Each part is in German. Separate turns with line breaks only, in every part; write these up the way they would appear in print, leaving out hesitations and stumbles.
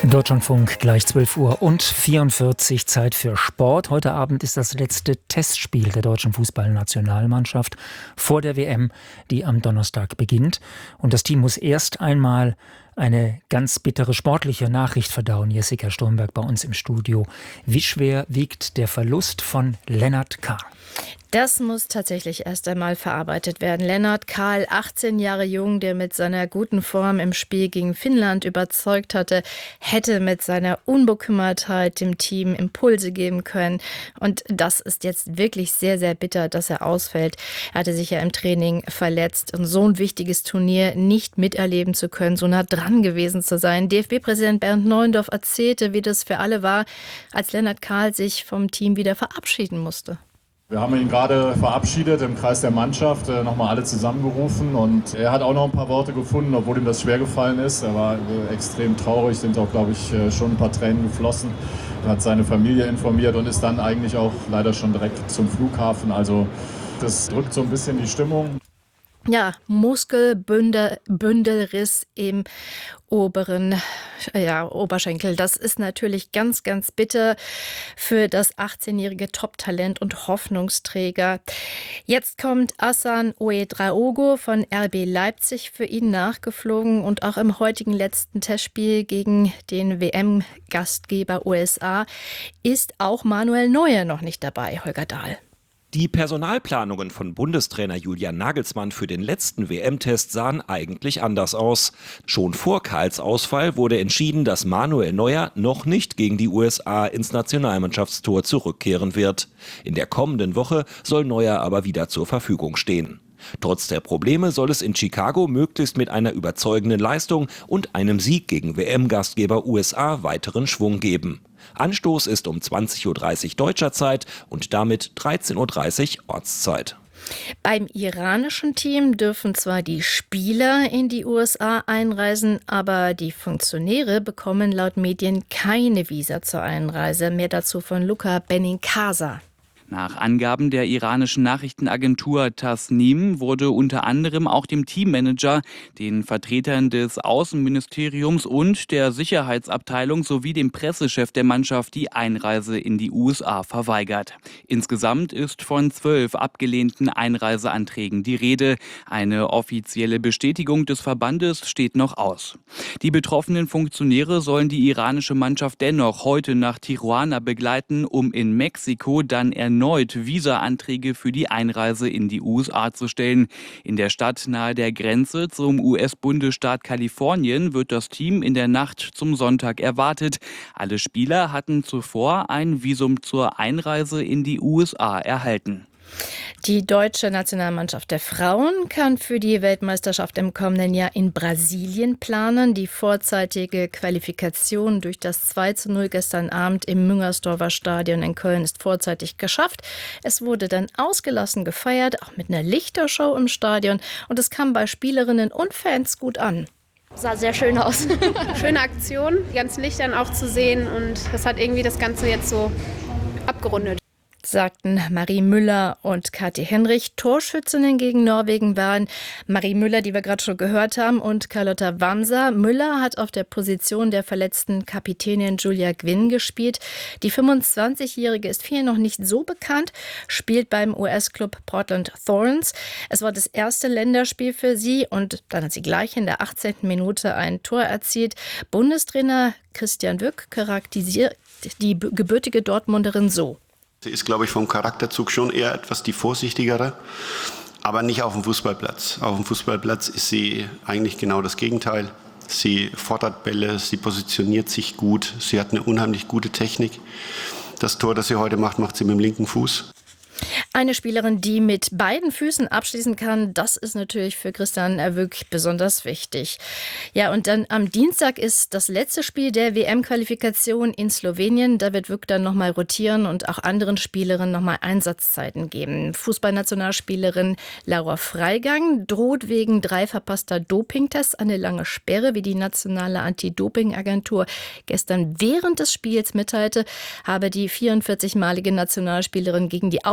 Deutschlandfunk, gleich 12:44 Uhr, Zeit für Sport. Heute Abend ist das letzte Testspiel der deutschen Fußballnationalmannschaft vor der WM, die am Donnerstag beginnt. Und das Team muss erst einmal eine ganz bittere sportliche Nachricht verdauen. Jessica Sturmberg bei uns im Studio. Wie schwer wiegt der Verlust von Lennart Kahl?
Das muss tatsächlich erst einmal verarbeitet werden. Lennart Kahl, 18 Jahre jung, der mit seiner guten Form im Spiel gegen Finnland überzeugt hatte, hätte mit seiner Unbekümmertheit dem Team Impulse geben können. Und das ist jetzt wirklich sehr, sehr bitter, dass er ausfällt. Er hatte sich ja im Training verletzt und so ein wichtiges Turnier nicht miterleben zu können, so nah dran gewesen zu sein. DFB-Präsident Bernd Neuendorf erzählte, wie das für alle war, als Lennart Kahl sich vom Team wieder verabschieden musste.
Wir haben ihn gerade verabschiedet im Kreis der Mannschaft, nochmal alle zusammengerufen, und er hat auch noch ein paar Worte gefunden, obwohl ihm das schwer gefallen ist. Er war extrem traurig, sind auch, glaube ich, schon ein paar Tränen geflossen. Er hat seine Familie informiert und ist dann eigentlich auch leider schon direkt zum Flughafen. Also das drückt so ein bisschen die Stimmung.
Ja, Muskelbündelriss im oberen Oberschenkel. Das ist natürlich ganz, ganz bitter für das 18-jährige Top-Talent und Hoffnungsträger. Jetzt kommt Hassan Ouedraogo von RB Leipzig für ihn nachgeflogen, und auch im heutigen letzten Testspiel gegen den WM-Gastgeber USA ist auch Manuel Neuer noch nicht dabei, Holger Dahl.
Die Personalplanungen von Bundestrainer Julian Nagelsmann für den letzten WM-Test sahen eigentlich anders aus. Schon vor Kahls Ausfall wurde entschieden, dass Manuel Neuer noch nicht gegen die USA ins Nationalmannschaftstor zurückkehren wird. In der kommenden Woche soll Neuer aber wieder zur Verfügung stehen. Trotz der Probleme soll es in Chicago möglichst mit einer überzeugenden Leistung und einem Sieg gegen WM-Gastgeber USA weiteren Schwung geben. Anstoß ist um 20:30 Uhr deutscher Zeit und damit 13:30 Uhr Ortszeit.
Beim iranischen Team dürfen zwar die Spieler in die USA einreisen, aber die Funktionäre bekommen laut Medien keine Visa zur Einreise. Mehr dazu von Luca Benincasa.
Nach Angaben der iranischen Nachrichtenagentur Tasnim wurde unter anderem auch dem Teammanager, den Vertretern des Außenministeriums und der Sicherheitsabteilung sowie dem Pressechef der Mannschaft die Einreise in die USA verweigert. Insgesamt ist von 12 abgelehnten Einreiseanträgen die Rede. Eine offizielle Bestätigung des Verbandes steht noch aus. Die betroffenen Funktionäre sollen die iranische Mannschaft dennoch heute nach Tijuana begleiten, um in Mexiko dann erneut Visa-Anträge für die Einreise in die USA zu stellen. In der Stadt nahe der Grenze zum US-Bundesstaat Kalifornien wird das Team in der Nacht zum Sonntag erwartet. Alle Spieler hatten zuvor ein Visum zur Einreise in die USA erhalten.
Die deutsche Nationalmannschaft der Frauen kann für die Weltmeisterschaft im kommenden Jahr in Brasilien planen. Die vorzeitige Qualifikation durch das 2:0 gestern Abend im Müngersdorfer Stadion in Köln ist vorzeitig geschafft. Es wurde dann ausgelassen gefeiert, auch mit einer Lichtershow im Stadion, und es kam bei Spielerinnen und Fans gut an.
Sah sehr schön aus. Schöne Aktion, die ganzen Lichtern auch zu sehen, und das hat irgendwie das Ganze jetzt so abgerundet,
sagten Marie Müller und Kathi Henrich. Torschützinnen gegen Norwegen waren Marie Müller, die wir gerade schon gehört haben, und Carlotta Wamser. Müller hat auf der Position der verletzten Kapitänin Julia Gwynn gespielt. Die 25-Jährige ist vielen noch nicht so bekannt, spielt beim US-Club Portland Thorns. Es war das erste Länderspiel für sie, und dann hat sie gleich in der 18. Minute ein Tor erzielt. Bundestrainer Christian Wück charakterisiert die gebürtige Dortmunderin so:
Sie ist, glaube ich, vom Charakterzug schon eher etwas die vorsichtigere, aber nicht auf dem Fußballplatz. Auf dem Fußballplatz ist sie eigentlich genau das Gegenteil. Sie fordert Bälle, sie positioniert sich gut, sie hat eine unheimlich gute Technik. Das Tor, das sie heute macht, macht sie mit dem linken Fuß.
Eine Spielerin, die mit beiden Füßen abschließen kann, das ist natürlich für Christian Wück besonders wichtig. Ja, und dann am Dienstag ist das letzte Spiel der WM-Qualifikation in Slowenien. Da wird Wück dann nochmal rotieren und auch anderen Spielerinnen nochmal Einsatzzeiten geben. Fußballnationalspielerin Laura Freigang droht wegen 3 verpasster Dopingtests eine lange Sperre, wie die nationale Anti-Doping-Agentur gestern während des Spiels mitteilte, habe die 44-malige Nationalspielerin gegen die Aufenthaltsbestimmungen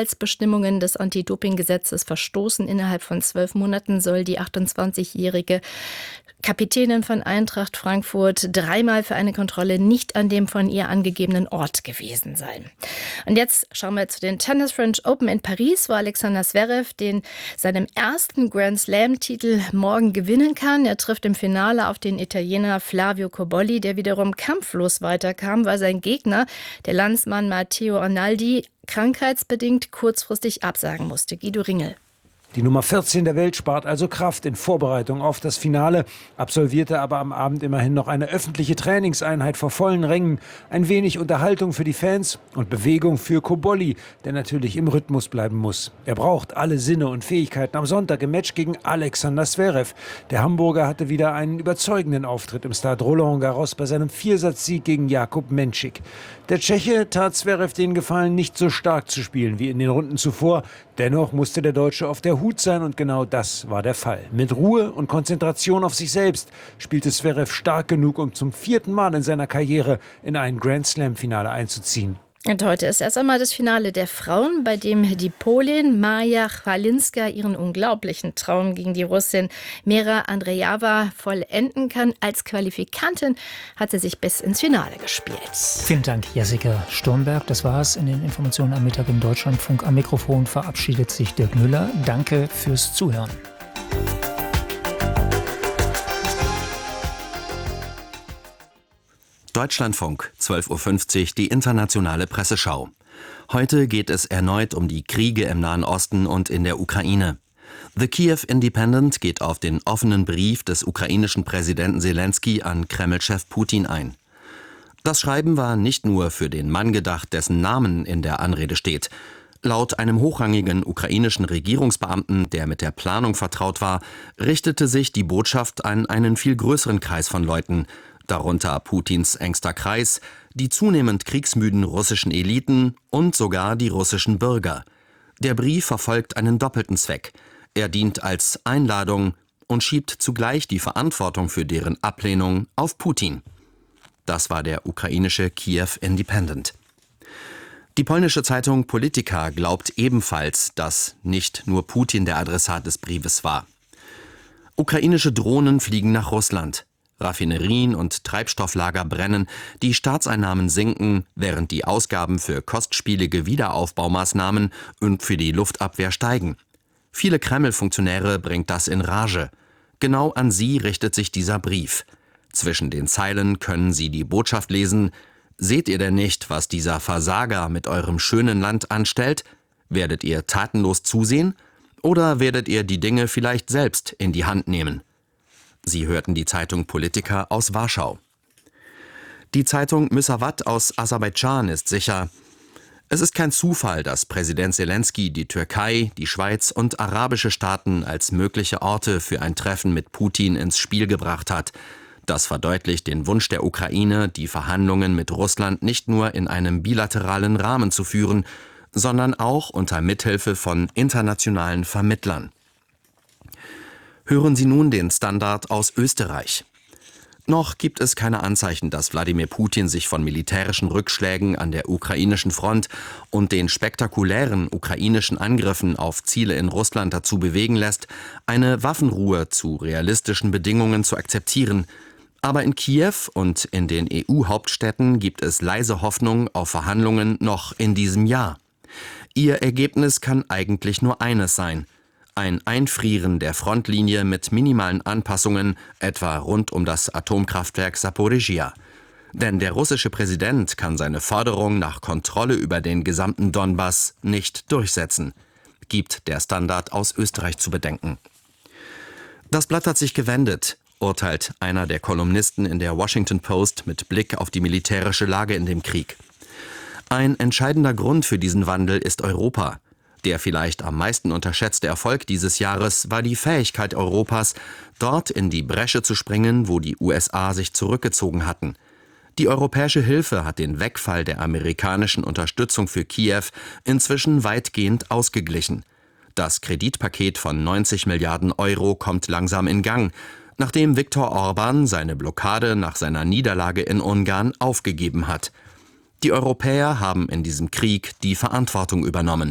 Inhaltsbestimmungen des Anti-Doping-Gesetzes verstoßen. Innerhalb von 12 Monaten soll die 28-jährige Kapitänin von Eintracht Frankfurt 3-mal für eine Kontrolle nicht an dem von ihr angegebenen Ort gewesen sein. Und jetzt schauen wir zu den Tennis French Open in Paris, wo Alexander Zverev seinem ersten Grand Slam-Titel morgen gewinnen kann. Er trifft im Finale auf den Italiener Flavio Cobolli, der wiederum kampflos weiterkam, weil sein Gegner, der Landsmann Matteo Arnaldi, krankheitsbedingt kurzfristig absagen musste. Guido Ringel.
Die Nummer 14 der Welt spart also Kraft in Vorbereitung auf das Finale, absolvierte aber am Abend immerhin noch eine öffentliche Trainingseinheit vor vollen Rängen. Ein wenig Unterhaltung für die Fans und Bewegung für Cobolli, der natürlich im Rhythmus bleiben muss. Er braucht alle Sinne und Fähigkeiten am Sonntag im Match gegen Alexander Zverev. Der Hamburger hatte wieder einen überzeugenden Auftritt im Stade Roland-Garros bei seinem Viersatzsieg gegen Jakub Menšík. Der Tscheche tat Zverev den Gefallen, nicht so stark zu spielen wie in den Runden zuvor. Dennoch musste der Deutsche auf der Hut sein und genau das war der Fall. Mit Ruhe und Konzentration auf sich selbst spielte Zverev stark genug, um zum 4. Mal in seiner Karriere in ein Grand-Slam-Finale einzuziehen.
Und heute ist erst einmal das Finale der Frauen, bei dem die Polin Maja Chwalinska ihren unglaublichen Traum gegen die Russin Mira Andreeva vollenden kann. Als Qualifikantin hat sie sich bis ins Finale gespielt.
Vielen Dank, Jessica Sturmberg. Das war's in den Informationen am Mittag im Deutschlandfunk. Am Mikrofon verabschiedet sich Dirk Müller. Danke fürs Zuhören.
Deutschlandfunk, 12.50 Uhr, die internationale Presseschau. Heute geht es erneut um die Kriege im Nahen Osten und in der Ukraine. The Kiev Independent geht auf den offenen Brief des ukrainischen Präsidenten Zelensky an Kreml-Chef Putin ein. Das Schreiben war nicht nur für den Mann gedacht, dessen Namen in der Anrede steht. Laut einem hochrangigen ukrainischen Regierungsbeamten, der mit der Planung vertraut war, richtete sich die Botschaft an einen viel größeren Kreis von Leuten, darunter Putins engster Kreis, die zunehmend kriegsmüden russischen Eliten und sogar die russischen Bürger. Der Brief verfolgt einen doppelten Zweck. Er dient als Einladung und schiebt zugleich die Verantwortung für deren Ablehnung auf Putin. Das war der ukrainische Kiev Independent. Die polnische Zeitung Polityka glaubt ebenfalls, dass nicht nur Putin der Adressat des Briefes war. Ukrainische Drohnen fliegen nach Russland. Raffinerien und Treibstofflager brennen, die Staatseinnahmen sinken, während die Ausgaben für kostspielige Wiederaufbaumaßnahmen und für die Luftabwehr steigen. Viele Kreml-Funktionäre bringt das in Rage. Genau an sie richtet sich dieser Brief. Zwischen den Zeilen können Sie die Botschaft lesen: Seht ihr denn nicht, was dieser Versager mit eurem schönen Land anstellt? Werdet ihr tatenlos zusehen? Oder werdet ihr die Dinge vielleicht selbst in die Hand nehmen? Sie hörten die Zeitung Polityka aus Warschau. Die Zeitung Müsavat aus Aserbaidschan ist sicher: Es ist kein Zufall, dass Präsident Zelensky die Türkei, die Schweiz und arabische Staaten als mögliche Orte für ein Treffen mit Putin ins Spiel gebracht hat. Das verdeutlicht den Wunsch der Ukraine, die Verhandlungen mit Russland nicht nur in einem bilateralen Rahmen zu führen, sondern auch unter Mithilfe von internationalen Vermittlern. Hören Sie nun den Standard aus Österreich. Noch gibt es keine Anzeichen, dass Wladimir Putin sich von militärischen Rückschlägen an der ukrainischen Front und den spektakulären ukrainischen Angriffen auf Ziele in Russland dazu bewegen lässt, eine Waffenruhe zu realistischen Bedingungen zu akzeptieren. Aber in Kiew und in den EU-Hauptstädten gibt es leise Hoffnung auf Verhandlungen noch in diesem Jahr. Ihr Ergebnis kann eigentlich nur eines sein: ein Einfrieren der Frontlinie mit minimalen Anpassungen, etwa rund um das Atomkraftwerk Saporischschja. Denn der russische Präsident kann seine Forderung nach Kontrolle über den gesamten Donbass nicht durchsetzen, gibt der Standard aus Österreich zu bedenken. Das Blatt hat sich gewendet, urteilt einer der Kolumnisten in der Washington Post mit Blick auf die militärische Lage in dem Krieg. Ein entscheidender Grund für diesen Wandel ist Europa. Der vielleicht am meisten unterschätzte Erfolg dieses Jahres war die Fähigkeit Europas, dort in die Bresche zu springen, wo die USA sich zurückgezogen hatten. Die europäische Hilfe hat den Wegfall der amerikanischen Unterstützung für Kiew inzwischen weitgehend ausgeglichen. Das Kreditpaket von 90 Milliarden Euro kommt langsam in Gang, nachdem Viktor Orban seine Blockade nach seiner Niederlage in Ungarn aufgegeben hat. Die Europäer haben in diesem Krieg die Verantwortung übernommen.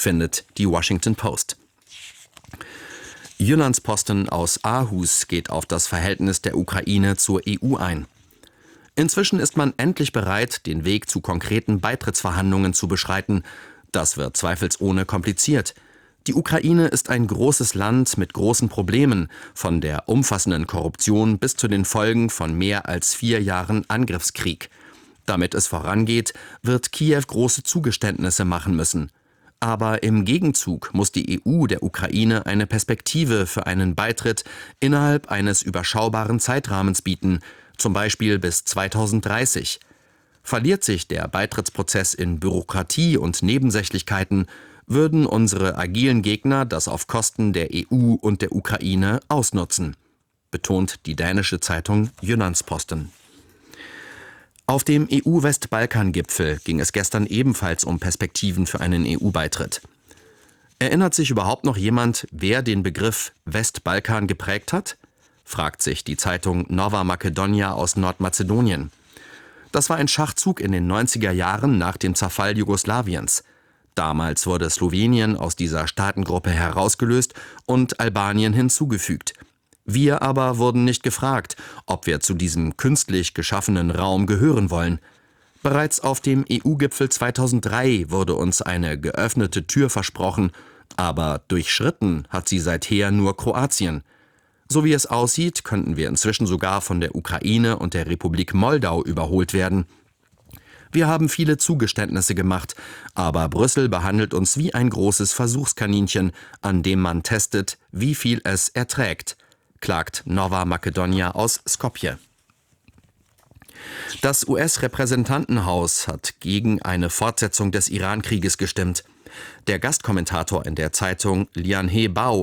findet die Washington Post. Jyllands-Posten aus Aarhus geht auf das Verhältnis der Ukraine zur EU ein. Inzwischen ist man endlich bereit, den Weg zu konkreten Beitrittsverhandlungen zu beschreiten. Das wird zweifelsohne kompliziert. Die Ukraine ist ein großes Land mit großen Problemen, von der umfassenden Korruption bis zu den Folgen von mehr als 4 Jahren Angriffskrieg. Damit es vorangeht, wird Kiew große Zugeständnisse machen müssen. Aber im Gegenzug muss die EU der Ukraine eine Perspektive für einen Beitritt innerhalb eines überschaubaren Zeitrahmens bieten, zum Beispiel bis 2030. Verliert sich der Beitrittsprozess in Bürokratie und Nebensächlichkeiten, würden unsere agilen Gegner das auf Kosten der EU und der Ukraine ausnutzen, betont die dänische Zeitung Jyllands-Posten. Auf dem EU-Westbalkan-Gipfel ging es gestern ebenfalls um Perspektiven für einen EU-Beitritt. Erinnert sich überhaupt noch jemand, wer den Begriff Westbalkan geprägt hat? Fragt sich die Zeitung Nova Makedonia aus Nordmazedonien. Das war ein Schachzug in den 90er Jahren nach dem Zerfall Jugoslawiens. Damals wurde Slowenien aus dieser Staatengruppe herausgelöst und Albanien hinzugefügt. Wir aber wurden nicht gefragt, ob wir zu diesem künstlich geschaffenen Raum gehören wollen. Bereits auf dem EU-Gipfel 2003 wurde uns eine geöffnete Tür versprochen, aber durchschritten hat sie seither nur Kroatien. So wie es aussieht, könnten wir inzwischen sogar von der Ukraine und der Republik Moldau überholt werden. Wir haben viele Zugeständnisse gemacht, aber Brüssel behandelt uns wie ein großes Versuchskaninchen, an dem man testet, wie viel es erträgt, klagt Nova Makedonia aus Skopje. Das US-Repräsentantenhaus hat gegen eine Fortsetzung des Iran-Krieges gestimmt. Der Gastkommentator in der Zeitung Lian He Bao